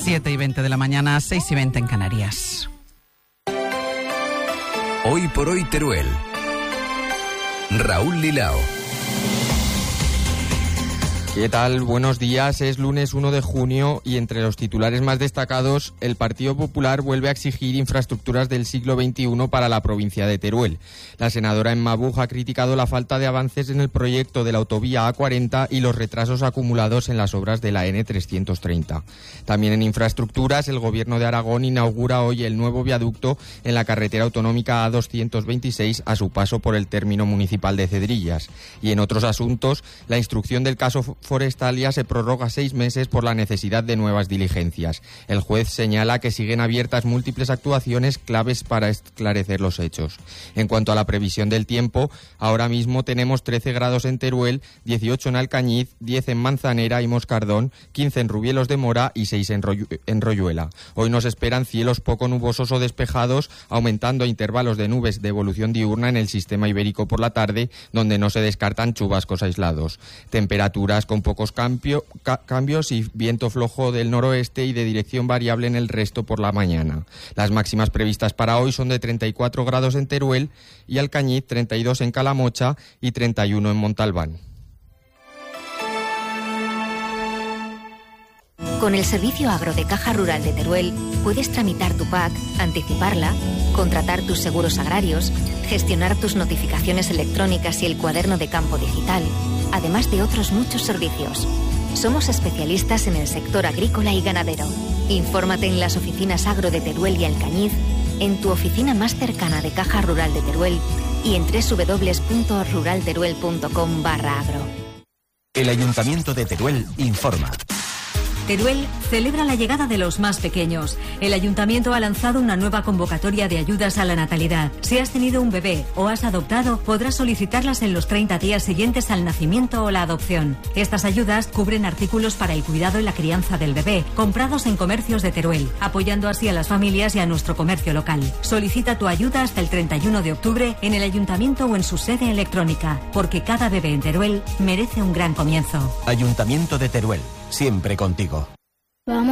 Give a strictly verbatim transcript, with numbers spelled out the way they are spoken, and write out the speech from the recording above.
siete y veinte de la mañana, seis y veinte en Canarias. Hoy por hoy Teruel. Raúl Lilao. ¿Qué tal? Buenos días. Es lunes uno de junio y entre los titulares más destacados, el Partido Popular vuelve a exigir infraestructuras del siglo veintiuno para la provincia de Teruel. La senadora Emma Buj ha criticado la falta de avances en el proyecto de la autovía A cuarenta y los retrasos acumulados en las obras de la N trescientos treinta. También en infraestructuras, el Gobierno de Aragón inaugura hoy el nuevo viaducto en la carretera autonómica A doscientos veintiséis a su paso por el término municipal de Cedrillas. Y en otros asuntos, la instrucción del caso Forestalia se prorroga seis meses por la necesidad de nuevas diligencias. El juez señala que siguen abiertas múltiples actuaciones claves para esclarecer los hechos. En cuanto a la previsión del tiempo, ahora mismo tenemos trece grados en Teruel, dieciocho en Alcañiz, diez en Manzanera y Moscardón, quince en Rubielos de Mora y seis en, Royu- en Royuela. Hoy nos esperan cielos poco nubosos o despejados, aumentando a intervalos de nubes de evolución diurna en el sistema ibérico por la tarde, donde no se descartan chubascos aislados. Temperaturas con pocos cambio, ca- cambios y viento flojo del noroeste y de dirección variable en el resto por la mañana. Las máximas previstas para hoy son de treinta y cuatro grados en Teruel y Alcañiz, treinta y dos en Calamocha y treinta y uno en Montalbán. Con el servicio agro de Caja Rural de Teruel puedes tramitar tu P A C, anticiparla, contratar tus seguros agrarios, gestionar tus notificaciones electrónicas y el cuaderno de campo digital, además de otros muchos servicios. Somos especialistas en el sector agrícola y ganadero. Infórmate en las oficinas agro de Teruel y Alcañiz, en tu oficina más cercana de Caja Rural de Teruel y en doble u doble u doble u punto ruralteruel punto com barra agro. El Ayuntamiento de Teruel informa. Teruel celebra la llegada de los más pequeños. El Ayuntamiento ha lanzado una nueva convocatoria de ayudas a la natalidad. Si has tenido un bebé o has adoptado, podrás solicitarlas en los treinta días siguientes al nacimiento o la adopción. Estas ayudas cubren artículos para el cuidado y la crianza del bebé, comprados en comercios de Teruel, apoyando así a las familias y a nuestro comercio local. Solicita tu ayuda hasta el treinta y uno de octubre en el Ayuntamiento o en su sede electrónica, porque cada bebé en Teruel merece un gran comienzo. Ayuntamiento de Teruel, siempre contigo. Vamos.